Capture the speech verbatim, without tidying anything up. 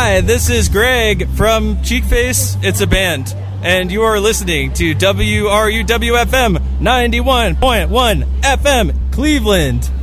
Hi, this is Greg from Cheekface. It's a band. And you are listening to W R U W F M ninety-one point one F M Cleveland.